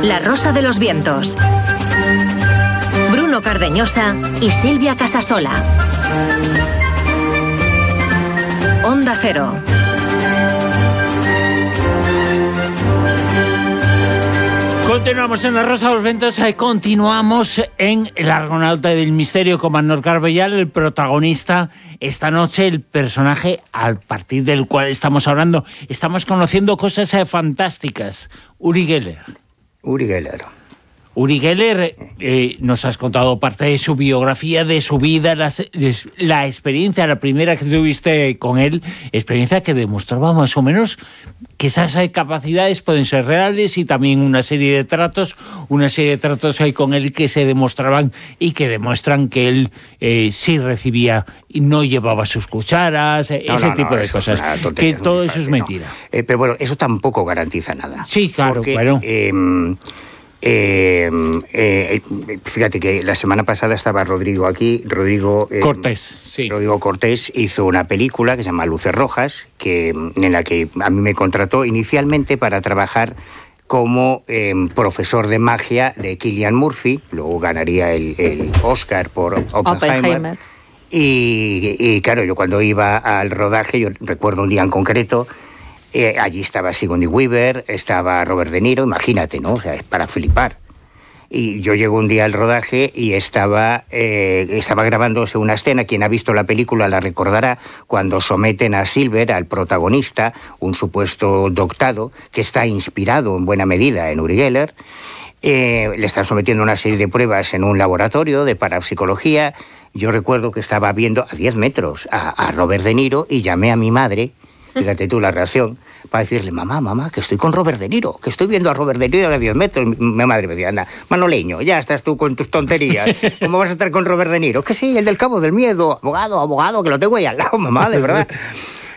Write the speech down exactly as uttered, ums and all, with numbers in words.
La Rosa de los Vientos. Bruno Cardeñosa y Silvia Casasola. Onda Cero. Continuamos en La Rosa de los Vientos, eh, continuamos en El Argonauta del Misterio con Manuel Carbellal, el protagonista esta noche, el personaje a partir del cual estamos hablando. Estamos conociendo cosas eh, fantásticas. Uri Geller. Uri Geller. Uri Geller, eh, nos has contado parte de su biografía, de su vida, las, la experiencia, la primera que tuviste con él, experiencia que demostraba más o menos que esas capacidades pueden ser reales, y también una serie de tratos, una serie de tratos hay con él que se demostraban y que demuestran que él eh, sí recibía y no llevaba sus cucharas, no, ese no, tipo no, de cosas, que todo eso es mentira. No. Eh, pero bueno, eso tampoco garantiza nada. Sí, claro, porque, claro. Eh, Eh, eh, fíjate que la semana pasada estaba Rodrigo aquí, Rodrigo eh, Cortés, sí. Rodrigo Cortés hizo una película que se llama Luces Rojas, que, en la que a mí me contrató inicialmente para trabajar como eh, profesor de magia de Cillian Murphy, luego ganaría el, el Oscar por Oppenheimer. Oppenheimer. Y, y claro, yo cuando iba al rodaje, yo recuerdo un día en concreto, Eh, allí estaba Sigourney Weaver, estaba Robert De Niro, imagínate, ¿no? O sea, es para flipar. Y yo llego un día al rodaje y estaba, eh, estaba grabándose una escena, quien ha visto la película la recordará, cuando someten a Silver, al protagonista, un supuesto doctado, que está inspirado en buena medida en Uri Geller. Eh, le están sometiendo una serie de pruebas en un laboratorio de parapsicología. Yo recuerdo que estaba viendo a diez metros a, a Robert De Niro y llamé a mi madre. Fíjate tú la reacción, para decirle, mamá, mamá, que estoy con Robert De Niro, que estoy viendo a Robert De Niro a diez metros. Mi madre me decía, anda, Manoleño, ya estás tú con tus tonterías. ¿Cómo vas a estar con Robert De Niro? Que sí, el del Cabo del Miedo, abogado, abogado, que lo tengo ahí al lado, mamá, de verdad.